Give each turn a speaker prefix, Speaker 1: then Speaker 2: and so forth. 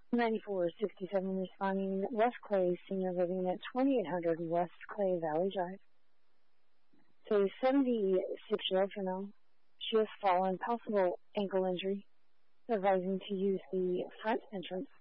Speaker 1: 9467 responding, West Clay, senior living at 2800 West Clay Valley Drive. So 76-year-old female. She has fallen, possible ankle injury, advising to use the front entrance.